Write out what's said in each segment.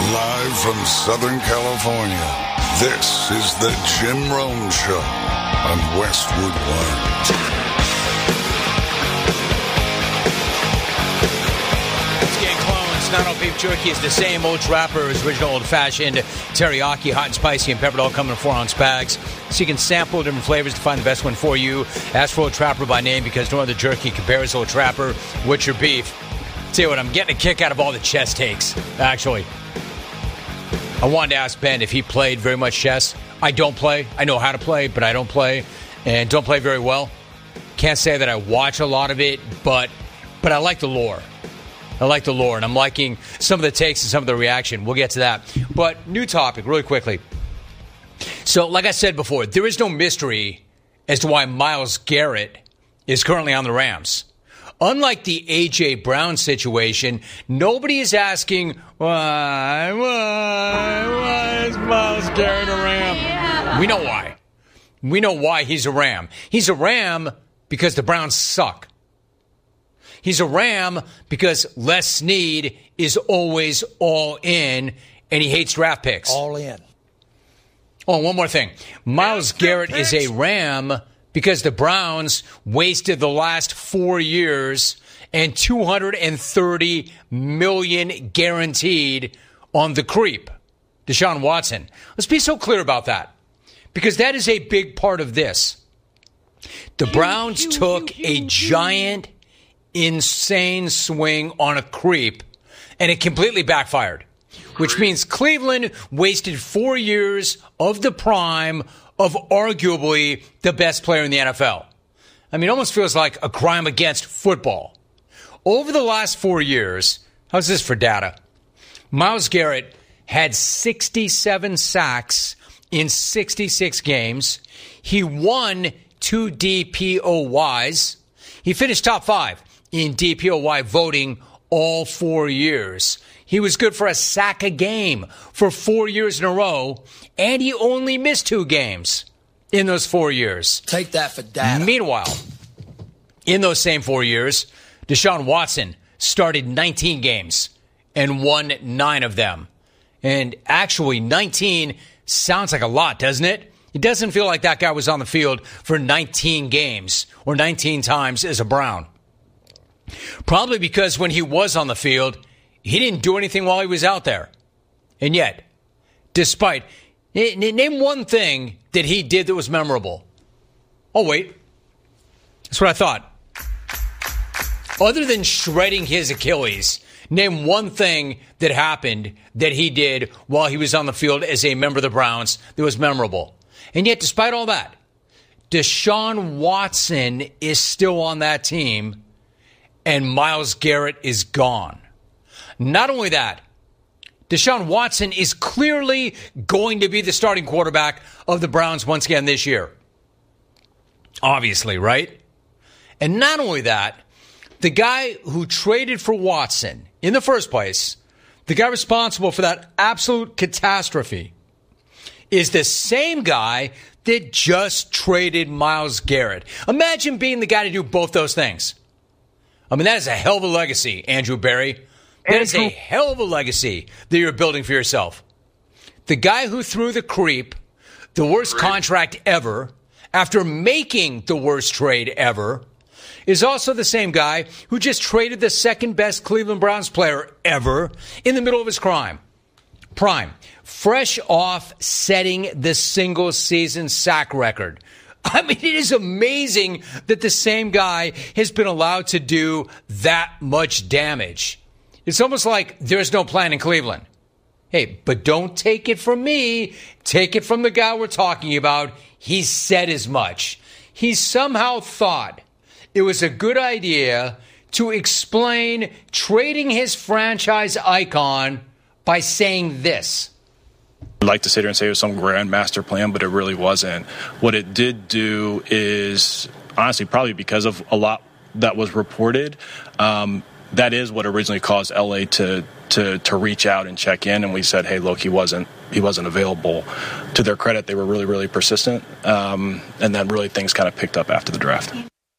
Live from Southern California, this is the Jim Rome Show on Westwood One. Not beef jerky is the same old Trapper's original old-fashioned teriyaki, hot and spicy, and peppered, all come in 4-ounce bags. So you can sample different flavors to find the best one for you. Ask for Old Trapper by name because no other jerky compares Old Trapper with your beef. Tell you what, I'm getting a kick out of all the chess takes, actually. I wanted to ask Ben if he played very much chess. I don't play. I know how to play, but I don't play, and don't play very well. Can't say that I watch a lot of it, but I like the lore. I like the lore, and I'm liking some of the takes and some of the reaction. We'll get to that. But new topic, really quickly. So, like I said before, there is no mystery as to why Myles Garrett is currently on the Rams. Unlike the A.J. Brown situation, nobody is asking, why is Myles Garrett a Ram? Yeah. We know why. We know why he's a Ram. He's a Ram because the Browns suck. He's a Ram because Les Snead is always all in, and he hates draft picks. All in. Oh, one more thing. Myles Garrett is a Ram because the Browns wasted the last 4 years and $230 million guaranteed on the creep, Deshaun Watson. Let's be so clear about that, because that is a big part of this. The Browns took a giant, insane swing on a creep, and it completely backfired, which means Cleveland wasted 4 years of the prime of arguably the best player in the NFL. I mean, it almost feels like a crime against football. Over the last 4 years, how's this for data? Myles Garrett had 67 sacks in 66 games. He won 2 DPOYs. He finished top 5 in DPOY voting all 4 years. He was good for a sack a game for 4 years in a row, and he only missed 2 games in those 4 years. Take that for data. Meanwhile, in those same 4 years, Deshaun Watson started 19 games and won 9 of them. And actually, 19 sounds like a lot, doesn't it? It doesn't feel like that guy was on the field for 19 games or 19 times as a Brown. Probably because when he was on the field, he didn't do anything while he was out there. And yet, despite... Name one thing that he did that was memorable. Oh, wait. That's what I thought. Other than shredding his Achilles, name one thing that happened that he did while he was on the field as a member of the Browns that was memorable. And yet, despite all that, Deshaun Watson is still on that team, and Myles Garrett is gone. Not only that, Deshaun Watson is clearly going to be the starting quarterback of the Browns once again this year. Obviously, right? And not only that, the guy who traded for Watson in the first place, the guy responsible for that absolute catastrophe, is the same guy that just traded Myles Garrett. Imagine being the guy to do both those things. I mean, that is a hell of a legacy, Andrew Berry. That is a hell of a legacy that you're building for yourself. The guy who threw the creep, the worst contract ever, after making the worst trade ever, is also the same guy who just traded the second best Cleveland Browns player ever in the middle of his prime, fresh off setting the single season sack record. I mean, it is amazing that the same guy has been allowed to do that much damage. It's almost like there's no plan in Cleveland. Hey, but don't take it from me. Take it from the guy we're talking about. He said as much. He somehow thought it was a good idea to explain trading his franchise icon by saying this. I'd like to sit here and say it was some grand master plan, but it really wasn't. What it did do is, honestly, probably because of a lot that was reported, that is what originally caused LA to reach out and check in, and we said, hey, look, he wasn't available. To their credit, they were really, really persistent, and then really things kind of picked up after the draft.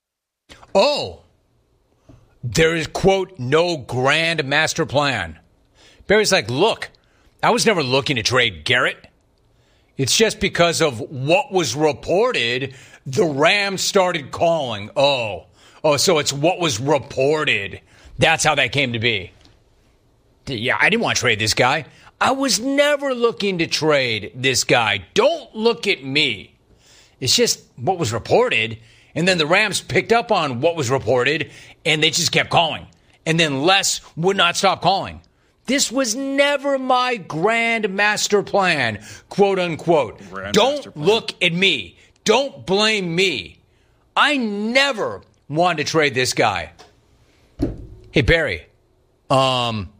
Oh, there is, quote, no grand master plan. Barry's like, look, I was never looking to trade Garrett. It's just because of what was reported, the Rams started calling. Oh, so it's what was reported. That's how that came to be. Yeah, I didn't want to trade this guy. I was never looking to trade this guy. Don't look at me. It's just what was reported. And then the Rams picked up on what was reported, and they just kept calling. And then Les would not stop calling. This was never my grand master plan, quote unquote. Don't look at me. Don't blame me. I never wanted to trade this guy. Hey, Barry. Wrong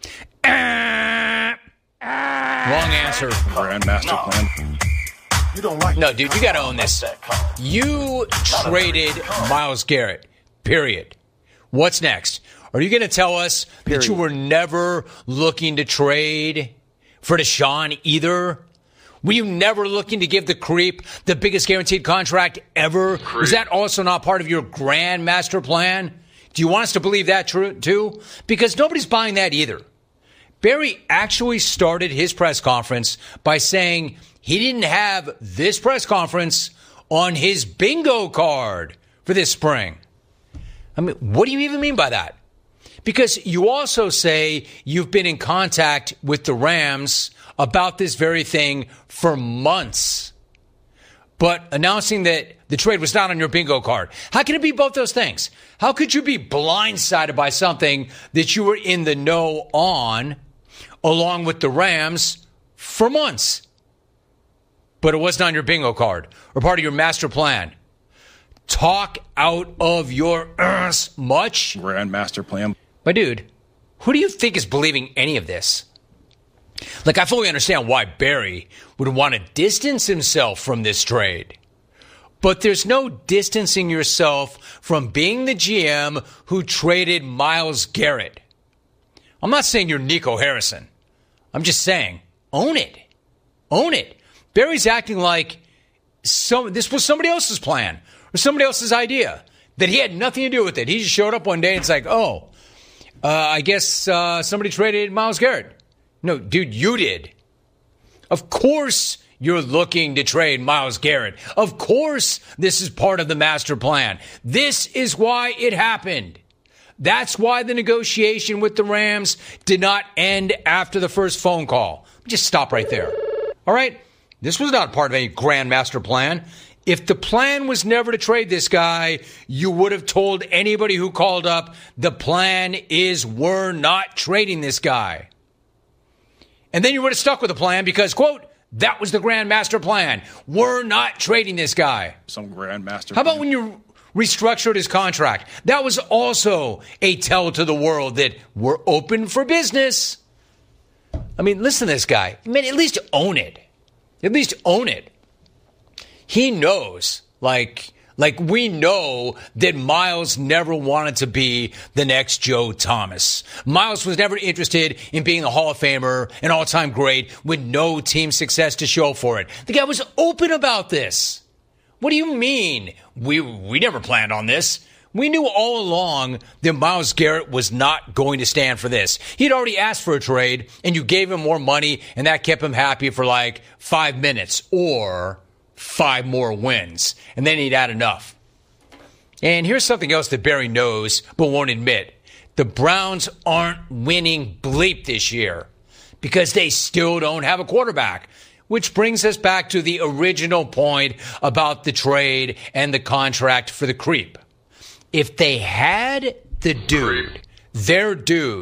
answer. Grand master plan. You don't like No, dude, you got to own this. You traded Myles Garrett, period. What's next? Are you going to tell us that you were never looking to trade for Deshaun either? Were you never looking to give the creep the biggest guaranteed contract ever? Is that also not part of your grand master plan? Do you want us to believe that too? Because nobody's buying that either. Barry actually started his press conference by saying he didn't have this press conference on his bingo card for this spring. I mean, what do you even mean by that? Because you also say you've been in contact with the Rams about this very thing for months, but announcing that the trade was not on your bingo card. How can it be both those things? How could you be blindsided by something that you were in the know on, along with the Rams, for months, but it wasn't on your bingo card or part of your master plan? Talk out of your ass much? Grand master plan. My dude, who do you think is believing any of this? Like, I fully understand why Barry would want to distance himself from this trade. But there's no distancing yourself from being the GM who traded Myles Garrett. I'm not saying you're Nico Harrison. I'm just saying, own it. Own it. Barry's acting like this was somebody else's plan or somebody else's idea, that he had nothing to do with it. He just showed up one day and it's like, I guess somebody traded Myles Garrett. No, dude, you did. Of course you're looking to trade Myles Garrett. Of course this is part of the master plan. This is why it happened. That's why the negotiation with the Rams did not end after the first phone call. Just stop right there. All right? This was not part of any grand master plan. If the plan was never to trade this guy, you would have told anybody who called up, the plan is we're not trading this guy. And then you would have stuck with the plan because, quote, that was the grand master plan. We're not trading this guy. Some grand master How plan. about when you restructured his contract? That was also a tell to the world that we're open for business. I mean, listen to this guy. Man, at least own it. At least own it. He knows, like we know that Myles never wanted to be the next Joe Thomas. Myles was never interested in being a Hall of Famer, an all-time great, with no team success to show for it. The guy was open about this. What do you mean? We never planned on this. We knew all along that Myles Garrett was not going to stand for this. He'd already asked for a trade, and you gave him more money, and that kept him happy for like 5 minutes or 5 more wins, and then he'd had enough. And here's something else that Barry knows but won't admit. The Browns aren't winning bleep this year because they still don't have a quarterback, which brings us back to the original point about the trade and the contract for the creep. If they had the dude, their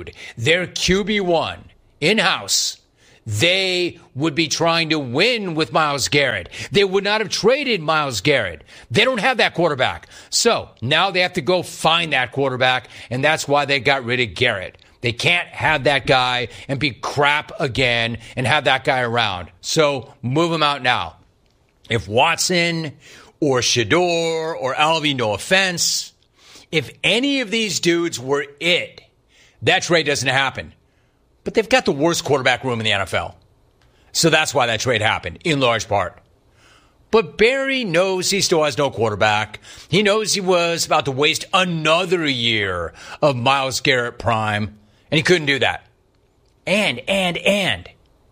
QB1 in-house, they would be trying to win with Myles Garrett. They would not have traded Myles Garrett. They don't have that quarterback. So now they have to go find that quarterback, and that's why they got rid of Garrett. They can't have that guy and be crap again and have that guy around. So move him out now. If Watson or Shedeur or Alvey, no offense, if any of these dudes were it, that trade doesn't happen. But they've got the worst quarterback room in the NFL. So that's why that trade happened, in large part. But Barry knows he still has no quarterback. He knows he was about to waste another year of Myles Garrett prime, and he couldn't do that. And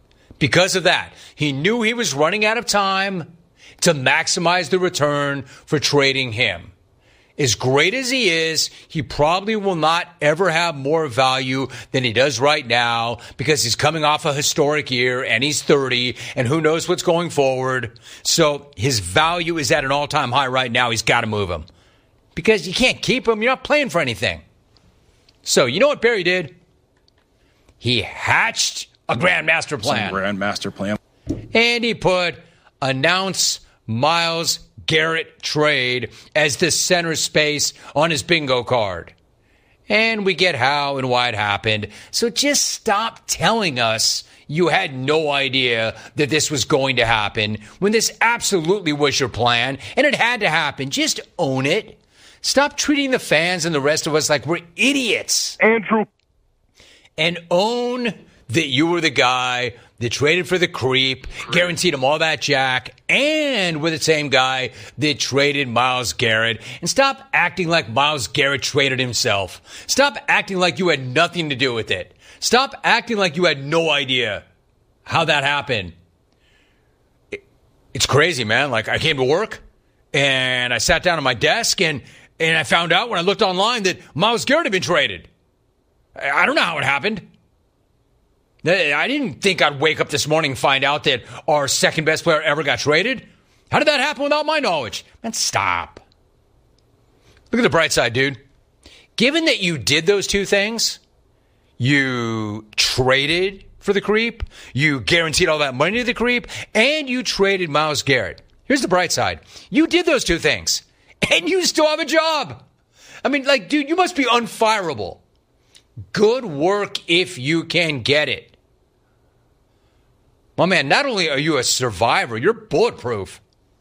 Because of that, he knew he was running out of time to maximize the return for trading him. As great as he is, he probably will not ever have more value than he does right now because he's coming off a historic year and he's 30 and who knows what's going forward. So his value is at an all-time high right now. He's got to move him because you can't keep him. You're not playing for anything. So you know what Barry did? He hatched a grand master plan. Grand master plan. And he put announce Myles Garrett trade as the center space on his bingo card. And we get how and why it happened. So just stop telling us you had no idea that this was going to happen when this absolutely was your plan and it had to happen. Just own it. Stop treating the fans and the rest of us like we're idiots. Andrew. And own that you were the guy that traded for the creep, guaranteed him all that jack, and we're the same guy that traded Myles Garrett. And stop acting like Myles Garrett traded himself. Stop acting like you had nothing to do with it. Stop acting like you had no idea how that happened. It's crazy, man. Like, I came to work, and I sat down at my desk, and I found out when I looked online that Myles Garrett had been traded. I don't know how it happened. I didn't think I'd wake up this morning and find out that our second best player ever got traded. How did that happen without my knowledge? Man, stop. Look at the bright side, dude. Given that you did those two things, you traded for the creep, you guaranteed all that money to the creep, and you traded Myles Garrett. Here's the bright side. You did those two things, and you still have a job. I mean, like, dude, you must be unfireable. Good work if you can get it. My man, not only are you a survivor, you're bulletproof.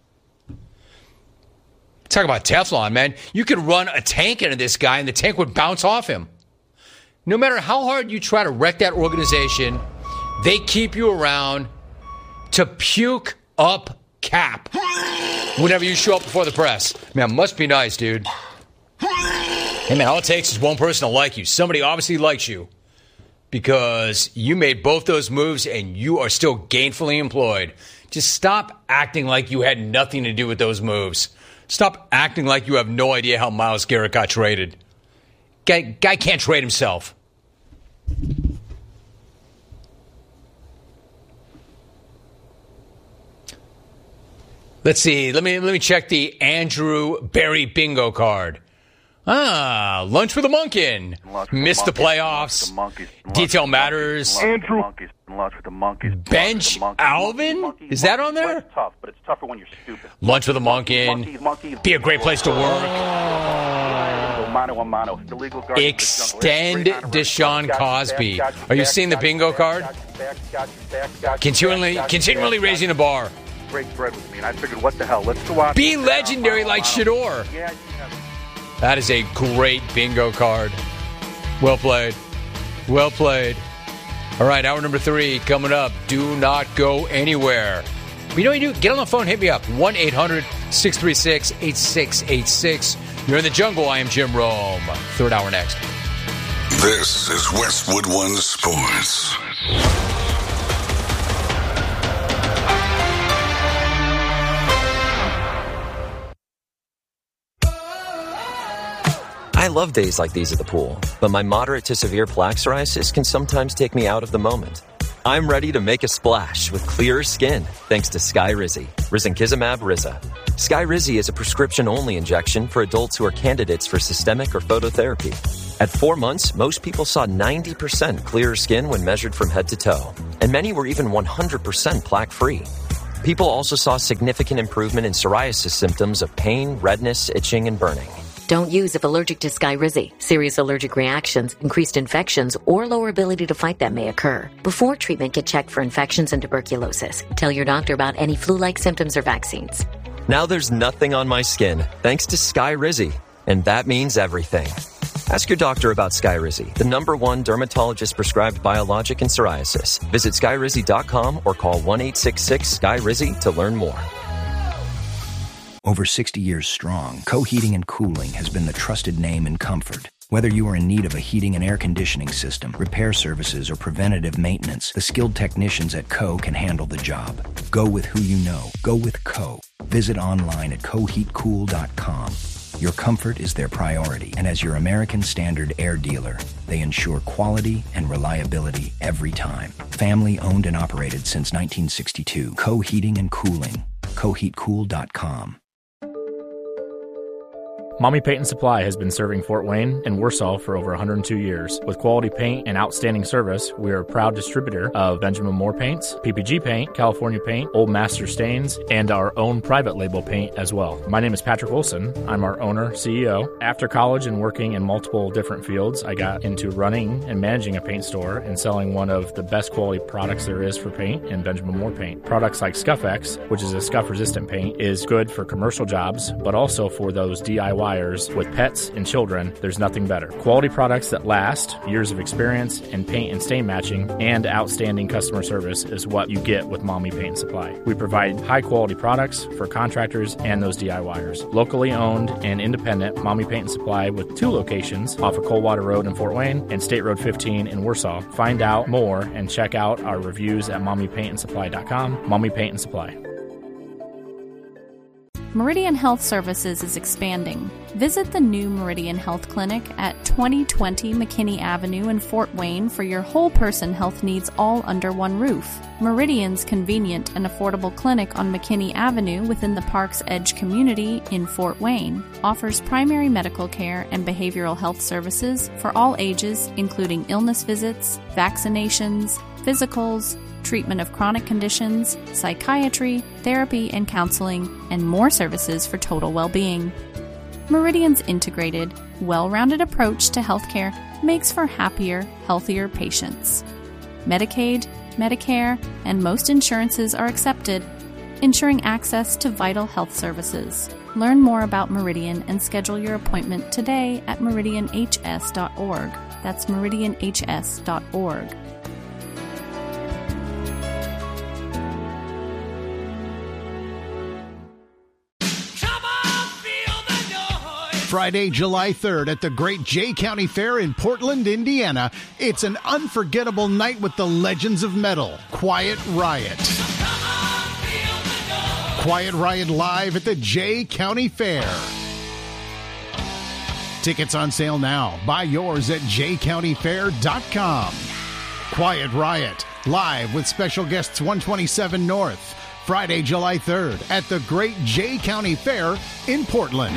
Talk about Teflon, man. You could run a tank into this guy and the tank would bounce off him. No matter how hard you try to wreck that organization, they keep you around to puke up cap whenever you show up before the press. Man, must be nice, dude. Hey, man, all it takes is one person to like you. Somebody obviously likes you because you made both those moves and you are still gainfully employed. Just stop acting like you had nothing to do with those moves. Stop acting like you have no idea how Myles Garrett got traded. Guy can't trade himself. Let's see. Let me check the Andrew Barry bingo card. Lunch with a Monkin. Missed the playoffs. Detail matters. Andrew. Lunch with the monkeys. Bench Alvin? Is that on there? It's tough, but it's tougher when you're stupid. Lunch with a Monkin. Be a great place to work. Extend Deshaun Cosby. Are you seeing the bingo card? Continually raising the bar. Break bread with me, and I figured, what the hell? Let's go out. Be legendary like Shador. Yeah. That is a great bingo card. Well played. Well played. All right, hour number 3 coming up. Do not go anywhere. You know what you do? Get on the phone, hit me up. 1-800-636-8686. You're in the jungle. I am Jim Rome. Third hour next. This is Westwood One Sports. I love days like these at the pool, but my moderate to severe plaque psoriasis can sometimes take me out of the moment. I'm ready to make a splash with clearer skin thanks to Skyrizi, risankizumab Riza. Skyrizi is a prescription-only injection for adults who are candidates for systemic or phototherapy. At 4 months, most people saw 90% clearer skin when measured from head to toe, and many were even 100% plaque-free. People also saw significant improvement in psoriasis symptoms of pain, redness, itching, and burning. Don't use if allergic to Skyrizi. Serious allergic reactions, increased infections, or lower ability to fight them may occur. Before treatment, get checked for infections and tuberculosis. Tell your doctor about any flu-like symptoms or vaccines. Now there's nothing on my skin, thanks to Skyrizi, and that means everything. Ask your doctor about Skyrizi, the #1 dermatologist-prescribed biologic in psoriasis. Visit Skyrizi.com or call 1-866-SKYRIZI to learn more. Over 60 years strong, Coheating and Cooling has been the trusted name in comfort, Whether you are in need of a heating and air conditioning system, repair services, or preventative maintenance, the skilled technicians at Co. can handle the job. Go with who you know. Go with Co. Visit online at coheatcool.com. Your comfort is their priority, and as your American Standard air dealer, they ensure quality and reliability every time. Family owned and operated since 1962. Co Heating and Cooling. coheatcool.com. Mommy Paint and Supply has been serving Fort Wayne and Warsaw for over 102 years. With quality paint and outstanding service, we are a proud distributor of Benjamin Moore paints, PPG paint, California paint, Old Master stains, and our own private label paint as well. My name is Patrick Wilson. I'm our owner, CEO. After college and working in multiple different fields, I got into running and managing a paint store and selling one of the best quality products there is for paint in Benjamin Moore paint. Products like Scuff-X, which is a scuff-resistant paint, is good for commercial jobs, but also for those DIY with pets and children. There's nothing better. Quality products that last, years of experience in paint and stain matching, and outstanding customer service is what you get with Mommy Paint and Supply. We provide high quality products for contractors and those DIYers. Locally owned and independent, Mommy Paint and Supply with 2 locations off of Coldwater Road in Fort Wayne and State Road 15 in Warsaw. Find out more and check out our reviews at mommypaintandsupply.com. Mommy Paint and Supply. Meridian Health Services is expanding. Visit the new Meridian Health Clinic at 2020 McKinney Avenue in Fort Wayne for your whole person health needs all under one roof. Meridian's convenient and affordable clinic on McKinney Avenue within the Park's Edge community in Fort Wayne offers primary medical care and behavioral health services for all ages, including illness visits, vaccinations, physicals, treatment of chronic conditions, psychiatry, therapy and counseling, and more services for total well-being. Meridian's integrated, well-rounded approach to healthcare makes for happier, healthier patients. Medicaid, Medicare, and most insurances are accepted, ensuring access to vital health services. Learn more about Meridian and schedule your appointment today at meridianhs.org. That's meridianhs.org. Friday, July 3rd at the Great Jay County Fair in Portland, Indiana. It's an unforgettable night with the legends of metal, Quiet Riot. Quiet Riot live at the Jay County Fair. Tickets on sale now. Buy yours at jaycountyfair.com. Quiet Riot live with special guests 127 North. Friday, July 3rd at the Great Jay County Fair in Portland.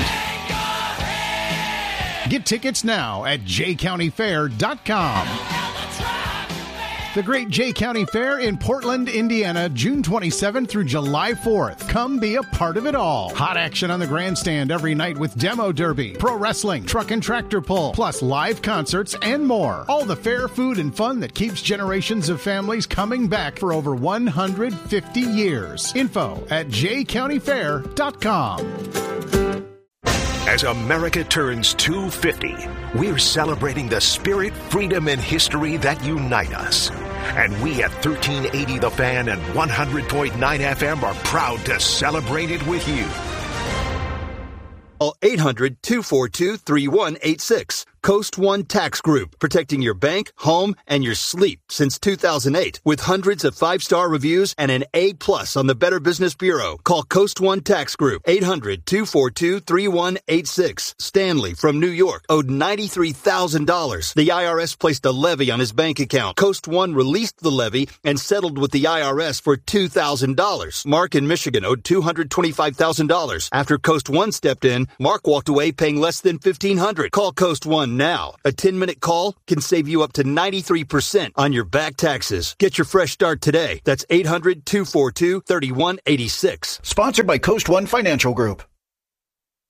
Get tickets now at jaycountyfair.com. The Great Jay County Fair in Portland, Indiana, June 27th through July 4th. Come be a part of it all. Hot action on the grandstand every night with demo derby, pro wrestling, truck and tractor pull, plus live concerts and more. All the fair food and fun that keeps generations of families coming back for over 150 years. Info at jaycountyfair.com. As America turns 250, we're celebrating the spirit, freedom, and history that unite us. And we at 1380 The Fan and 100.9 FM are proud to celebrate it with you. Call 800-242-3186. Coast One Tax Group, protecting your bank, home, and your sleep since 2008. With hundreds of 5-star reviews and an A+ on the Better Business Bureau. Call Coast One Tax Group, 800-242-3186. Stanley from New York owed $93,000. The IRS placed a levy on his bank account. Coast One released the levy and settled with the IRS for $2,000. Mark in Michigan owed $225,000. After Coast One stepped in, Mark walked away paying less than $1,500. Call Coast One now. A 10-minute call can save you up to 93% on your back taxes. Get your fresh start today. That's 800-242-3186. Sponsored by Coast One Financial Group.